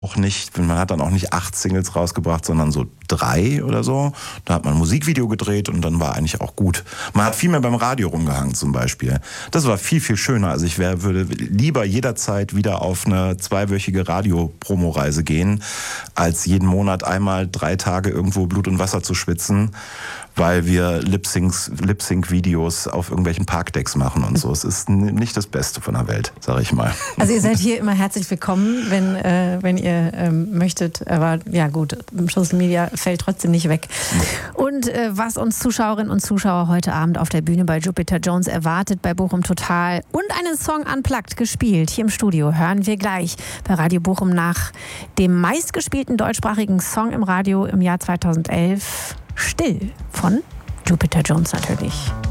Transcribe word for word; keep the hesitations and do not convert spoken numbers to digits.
auch nicht, man hat dann auch nicht acht Singles rausgebracht, sondern so drei oder so. Da hat man ein Musikvideo gedreht und dann war eigentlich auch gut. Man hat viel mehr beim Radio rumgehangen zum Beispiel. Das war viel, viel schöner. Also ich wär, würde lieber jederzeit wieder auf eine zweiwöchige Radio-Promo-Reise gehen, als jeden Monat einmal drei Tage irgendwo Blut und Wasser zu schwitzen, weil wir Lip-Syncs, Lip-Sync-Videos auf irgendwelchen Parkdecks machen und so. Es ist nicht das Beste von der Welt, sage ich mal. Also ihr seid hier immer herzlich willkommen, wenn, äh, wenn ihr ähm, möchtet. Aber ja gut, Social Media fällt trotzdem nicht weg. Und äh, was uns Zuschauerinnen und Zuschauer heute Abend auf der Bühne bei Jupiter Jones erwartet, bei Bochum Total und einen Song unplugged gespielt hier im Studio, hören wir gleich bei Radio Bochum nach dem meistgespielten deutschsprachigen Song im Radio im Jahr zweitausendelf. Still von Jupiter Jones natürlich.